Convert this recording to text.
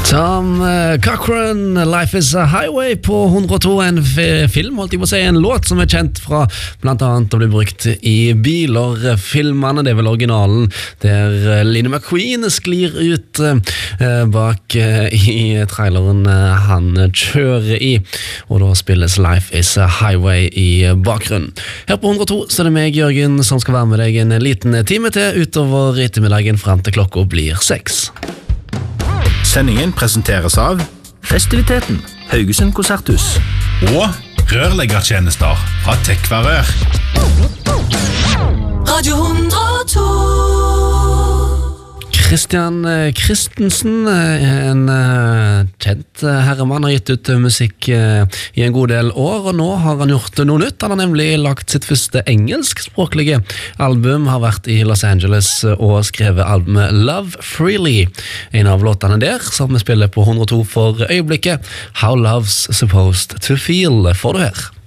Tom Cochrane, Life is a Highway på 102, en film, holdt jeg på å si, en låt som kjent fra blant annet å bli brukt i biler, filmene, det er vel originalen, der Line McQueen sklir ut bak i traileren han kjører i, og da spilles Life is a Highway i bakgrunnen. Her på 102 så er det meg, Jørgen, som skal være med deg en liten time til utover ettermiddagen frem til klokka blir 6. Sendingen presenteres av Festiviteten, Haugesund Konserthus og rørleggertjenester fra Tekvarør. Radio 102. Christian Christensen, en kjent herremann, har gitt ut musikk i en god del år, og nå har han gjort noe nytt. Han har nemlig lagt sitt første engelskspråklige album, har vært i Los Angeles og skrevet albumet Love Freely. En av låtene der, som vi spiller på 102 for øyeblikket, How Love's Supposed to Feel, får du her.